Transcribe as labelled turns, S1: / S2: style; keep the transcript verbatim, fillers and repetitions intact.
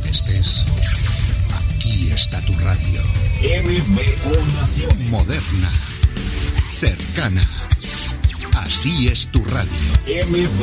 S1: donde estés, aquí está tu radio.
S2: M B O Naciones.
S1: Moderna, cercana. Así es tu radio.
S2: M B